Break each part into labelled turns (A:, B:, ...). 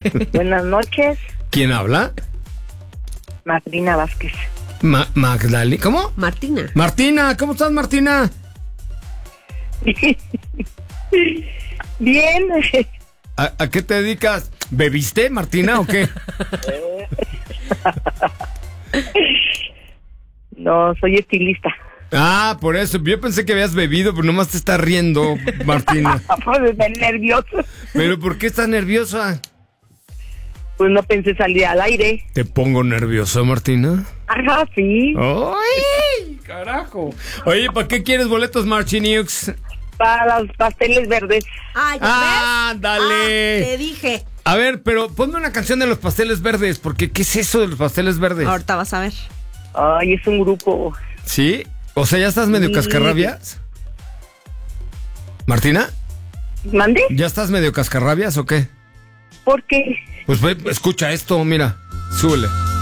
A: Buenas noches.
B: ¿Quién habla?
A: Martina Vázquez.
B: Magdalena. ¿Cómo?
C: Martina.
B: Martina, ¿cómo estás, Martina?
A: Bien.
B: ¿A qué te dedicas? ¿Bebiste, Martina, o qué?
A: No, soy estilista.
B: Ah, por eso. Yo pensé que habías bebido, pero nomás te estás riendo, Martina.
A: Pues estoy nervioso.
B: ¿Pero por qué estás nerviosa?
A: Pues no pensé salir al aire.
B: ¿Te pongo nervioso, Martina?
A: Ajá, sí.
B: ¡Ay, carajo! Oye, ¿para qué quieres boletos, Marchiniux?
A: Para los pasteles verdes.
C: Ah, ¿ya ves?
B: Dale.
C: Te dije.
B: A ver, pero ponme una canción de los pasteles verdes, porque ¿qué es eso de los pasteles verdes?
C: Ahorita vas a ver.
A: Ay, es un grupo.
B: ¿Sí? O sea, ¿ya estás medio
A: Sí.
B: cascarrabias? ¿Martina?
A: ¿Mande?
B: ¿Ya estás medio cascarrabias o qué?
A: ¿Por qué?
B: Pues ve, escucha esto, mira, súbele.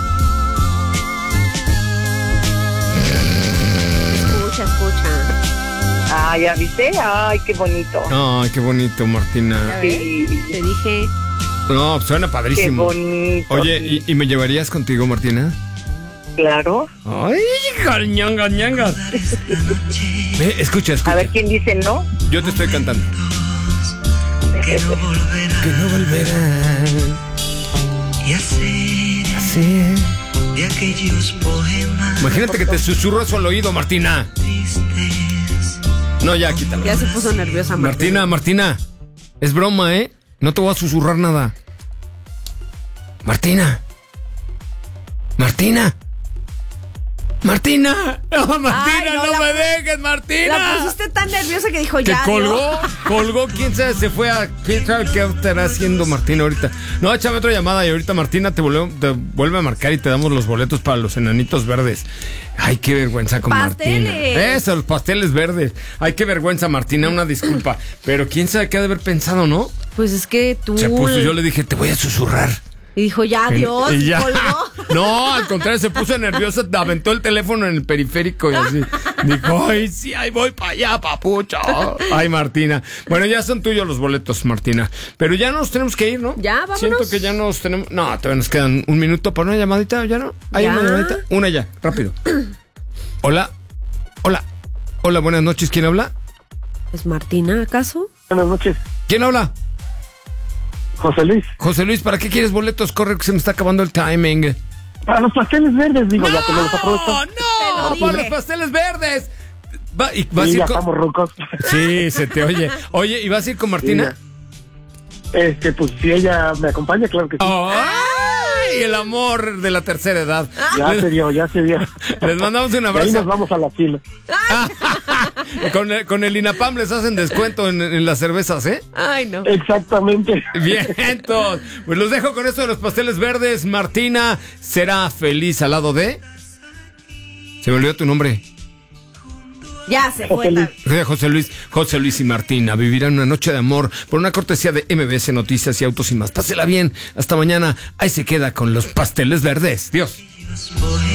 C: Escucha.
A: Ah, ¿ya viste? Ay, qué bonito.
B: Ay, qué bonito, Martina.
C: ¿Ya ves?
A: Sí.
C: Te dije.
B: No, suena
A: Qué
B: padrísimo.
A: bonito.
B: Oye,
A: sí.
B: ¿y me llevarías contigo, Martina?
A: Claro.
B: Ay, ñanga, ñanga. Ve, escucha.
A: A ver quién dice no.
B: Yo te estoy cantando. Que no volverán.
D: Y hacer de aquellos poemas
B: Imagínate que te susurro eso al oído, Martina.
D: tristes.
B: No, ya, quítalo.
C: Ya se puso nerviosa,
B: Martina. Es broma, ¿eh? No te voy a susurrar nada. Martina. No, Martina,
C: Ay,
B: no me dejes, Martina.
C: La pusiste tan nerviosa que dijo
B: Que
C: ya.
B: colgó, quién sabe, se fue a... ¿Quién sabe qué estará haciendo Martina ahorita? No, échame otra llamada y ahorita Martina te vuelve a marcar y te damos los boletos para los enanitos verdes. Ay, qué vergüenza con
C: Pasteles.
B: Martina. Eso, los pasteles verdes. Ay, qué vergüenza, Martina, una disculpa. Pero quién sabe qué ha de haber pensado, ¿no?
C: Pues es que tú.
B: Se puso, yo le dije, te voy a susurrar.
C: Y dijo, ya, adiós,
B: Y ya.
C: colgó.
B: No, al contrario, se puso nerviosa, aventó el teléfono en el periférico y así. Dijo, ay, sí, ahí voy para allá, papucho. Ay, Martina. Bueno, ya son tuyos los boletos, Martina. Pero ya nos tenemos que ir, ¿no?
C: Ya, vámonos.
B: Siento que ya nos tenemos... No, todavía nos quedan un minuto para una llamadita, ¿ya no? ¿Hay
C: Ya.
B: una llamadita? Una ya, rápido. Hola, buenas noches, ¿quién habla?
C: ¿Es Martina, acaso?
E: Buenas noches,
B: ¿Quién habla?
E: José Luis.
B: ¿Para qué quieres boletos? Corre, que se me está acabando el timing.
E: Para los pasteles verdes, digo, ya que los aprovecho.
B: ¡No!
C: Te lo
B: ¡Para
C: dije.
B: los pasteles verdes! ¿Vas a
E: Sí,
B: ir
E: ya
B: con...
E: estamos rucos.
B: Sí, se te oye. Oye, ¿y vas a ir con Martina?
E: Pues si ella me acompaña, claro que sí.
B: ¡Ay! El amor de la tercera edad.
E: Ya se dio.
B: Les mandamos un
E: Y ahí nos
B: abrazo.
E: vamos a la fila.
B: Con el INAPAM les hacen descuento en las cervezas, ¿eh?
C: Ay, no.
E: Exactamente.
B: Bien, entonces, pues los dejo con esto de los pasteles verdes. Martina será feliz al lado de... Se me olvidó tu nombre.
C: Ya se fue.
B: José Luis y Martina vivirán una noche de amor por una cortesía de MBS Noticias y Autos y Más. Pásela bien. Hasta mañana. Ahí se queda con los pasteles verdes. Dios.
D: Aquellos poemas